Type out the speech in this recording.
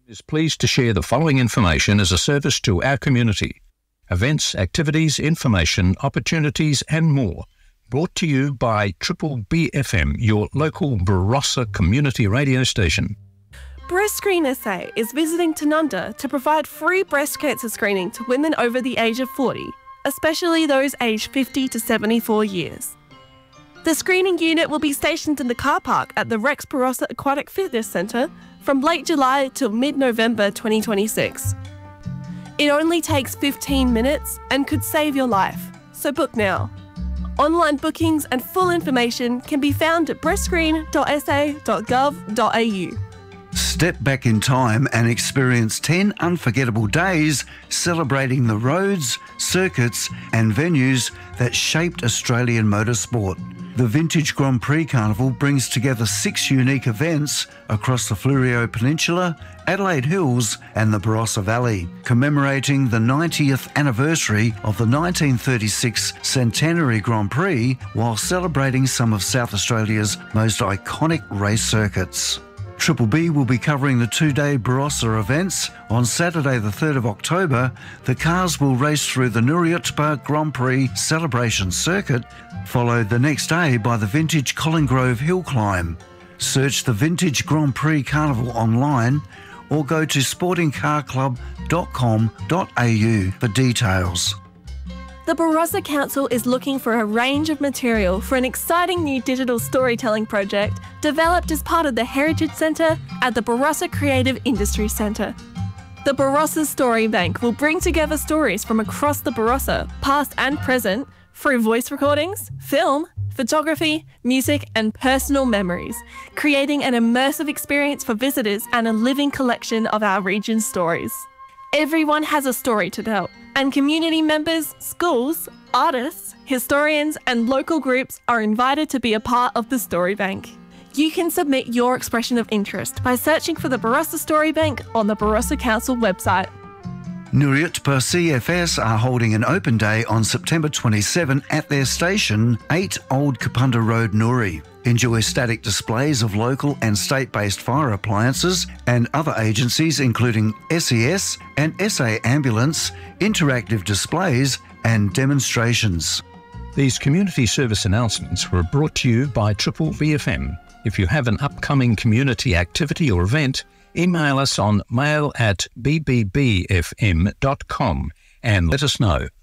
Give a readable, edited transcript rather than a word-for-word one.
is pleased to share the following information as a service to our community. Events, activities, information, opportunities and more. Brought to you by Triple B FM, your local Barossa community radio station. Breast Screen SA is visiting Tanunda to provide free breast cancer screening to women over the age of 40, especially those aged 50 to 74 years. The screening unit will be stationed in the car park at the Rex Barossa Aquatic Fitness Centre from late July till mid-November 2026. It only takes 15 minutes and could save your life, so book now. Online bookings and full information can be found at breastscreen.sa.gov.au. Step back in time and experience 10 unforgettable days celebrating the roads, circuits and venues that shaped Australian motorsport. The Vintage Grand Prix Carnival brings together 6 unique events across the Fleurieu Peninsula, Adelaide Hills and the Barossa Valley, commemorating the 90th anniversary of the 1936 Centenary Grand Prix while celebrating some of South Australia's most iconic race circuits. Triple B will be covering the 2-day Barossa events. On Saturday the 3rd of October, the cars will race through the Nuriootpa Grand Prix celebration circuit, followed the next day by the Vintage Collinggrove Hill Climb. Search the Vintage Grand Prix Carnival online or go to sportingcarclub.com.au for details. The Barossa Council is looking for a range of material for an exciting new digital storytelling project developed as part of the Heritage Centre at the Barossa Creative Industry Centre. The Barossa Story Bank will bring together stories from across the Barossa, past and present, through voice recordings, film, photography, music and personal memories, creating an immersive experience for visitors and a living collection of our region's stories. Everyone has a story to tell, and community members, schools, artists, historians and local groups are invited to be a part of the Story Bank. You can submit your expression of interest by searching for the Barossa Story Bank on the Barossa Council website. Nuriootpa CFS are holding an open day on September 27 at their station, 8 Old Kapunda Road, Nuri. Enjoy static displays of local and state-based fire appliances and other agencies including SES and SA Ambulance, interactive displays and demonstrations. These community service announcements were brought to you by Triple BFM. If you have an upcoming community activity or event, email us on mail@bbbfm.com and let us know.